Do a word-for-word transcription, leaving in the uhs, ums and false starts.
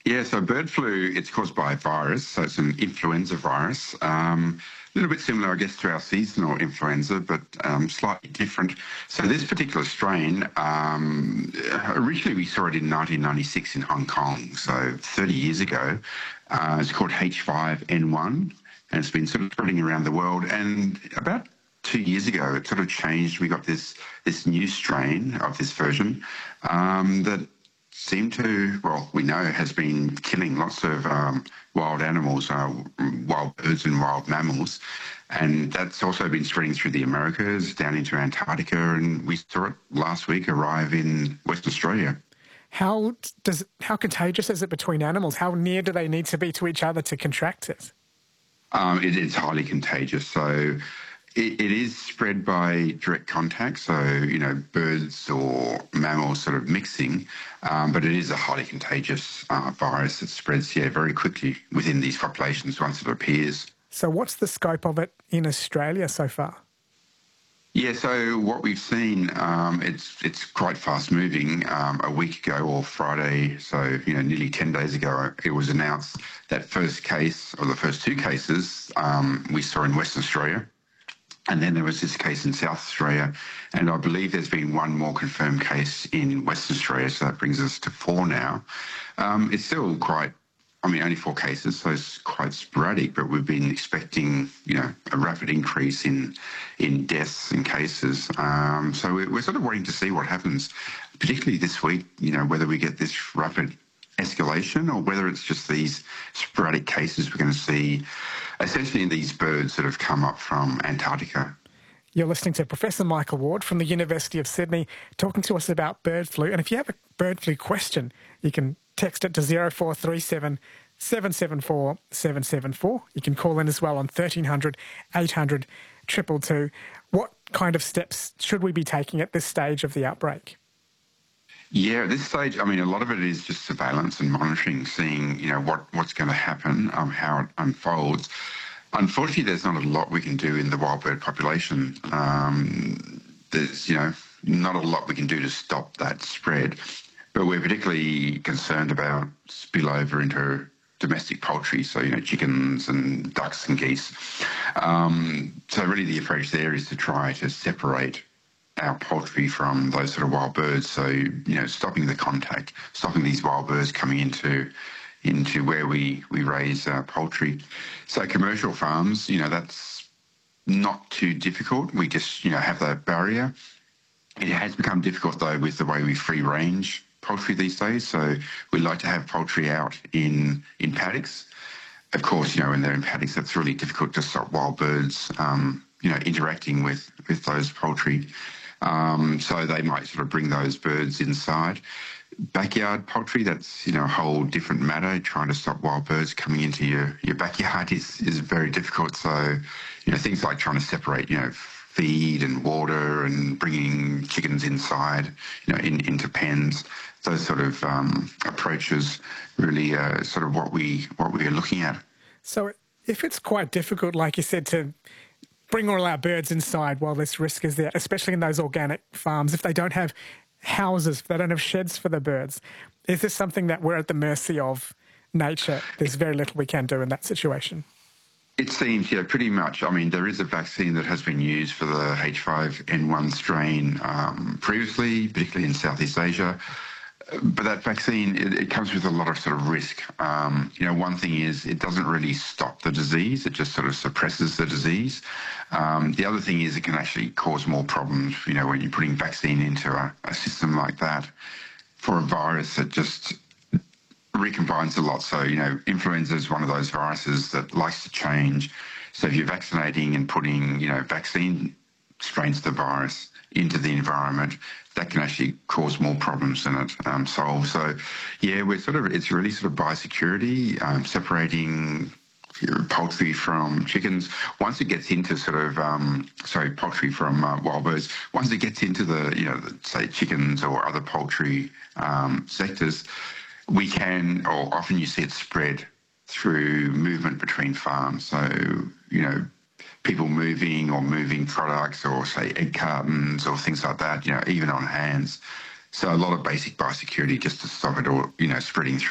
Yeah, so bird flu, it's caused by a virus, so it's an influenza virus. Um, a little bit similar, I guess, to our seasonal influenza, but um, slightly different. So this particular strain, um, originally we saw it in nineteen ninety-six in Hong Kong, so thirty years ago. Uh, it's called H five N one, and it's been sort of spreading around the world. And about two years ago, it sort of changed. We got this this new strain of this version um, that seem to, well, we know has been killing lots of um, wild animals, uh, wild birds and wild mammals. And that's also been spreading through the Americas, down into Antarctica, and we saw it last week arrive in Western Australia. How does how contagious is it between animals? How near do they need to be to each other to contract it? Um, it is highly contagious. So It, it is spread by direct contact, so, you know, birds or mammals sort of mixing, um, but it is a highly contagious uh, virus that spreads, yeah, very quickly within these populations once it appears. So what's the scope of it in Australia so far? Yeah, so what we've seen, um, it's it's quite fast moving. Um, a week ago or Friday, so, you know, nearly ten days ago, it was announced that first case, or the first two cases, um, we saw in Western Australia. And then there was this case in South Australia, and I believe there's been one more confirmed case in Western Australia, so that brings us to four now. Um, it's still quite, I mean, only four cases, so it's quite sporadic, but we've been expecting, you know, a rapid increase in in deaths and cases. Um, so we're, we're sort of waiting to see what happens, particularly this week, you know, whether we get this rapid escalation or whether it's just these sporadic cases we're going to see, essentially in these birds that have come up from Antarctica. You're listening to Professor Michael Ward from the University of Sydney talking to us about bird flu. And if you have a bird flu question, you can text it to zero four three seven, seven seven four, seven seven four. You can call in as well on thirteen hundred, eight hundred, two two two. What kind of steps should we be taking at this stage of the outbreak? Yeah, at this stage, I mean, a lot of it is just surveillance and monitoring, seeing, you know, what, what's going to happen, um, how it unfolds. Unfortunately, there's not a lot we can do in the wild bird population. Um, there's, you know, not a lot we can do to stop that spread. But we're particularly concerned about spillover into domestic poultry, so, you know, chickens and ducks and geese. Um, so really the approach there is to try to separate our poultry from those sort of wild birds. So, you know, stopping the contact, stopping these wild birds coming into into where we, we raise uh, poultry. So commercial farms, you know, that's not too difficult. We just, you know, have that barrier. It has become difficult, though, with the way we free range poultry these days. So we like to have poultry out in, in paddocks. Of course, you know, when they're in paddocks, that's really difficult to stop wild birds, um, you know, interacting with, with those poultry. Um, so they might sort of bring those birds inside. Backyard poultry, that's, you know, a whole different matter. Trying to stop wild birds coming into your, your backyard is, is very difficult. So, you know, things like trying to separate, you know, feed and water and bringing chickens inside, you know, in, into pens, those sort of um, approaches really uh, sort of what we what we are looking at. So if it's quite difficult, like you said, to bring all our birds inside while this risk is there, especially in those organic farms, if they don't have houses, if they don't have sheds for the birds, is this something that we're at the mercy of nature? There's very little we can do in that situation. It seems, yeah, pretty much. I mean, there is a vaccine that has been used for the H five N one strain um, previously, particularly in Southeast Asia. But that vaccine, it, it comes with a lot of sort of risk. Um, you know, one thing is it doesn't really stop the disease. It just sort of suppresses the disease. Um, the other thing is it can actually cause more problems, you know, when you're putting vaccine into a, a system like that for a virus that just recombines a lot. So, you know, influenza is one of those viruses that likes to change. So if you're vaccinating and putting, you know, vaccine strains of the virus into the environment, that can actually cause more problems than it um, solves. So, yeah, we're sort of, it's really sort of biosecurity, um, separating poultry from chickens. Once it gets into sort of, um, sorry, poultry from uh, wild birds, once it gets into the, you know, the, say chickens or other poultry um, sectors, we can, or often you see it spread through movement between farms. So, you know, people moving or moving products or, say, egg cartons or things like that, you know, even on hands. So a lot of basic biosecurity just to stop it all, you know, spreading through.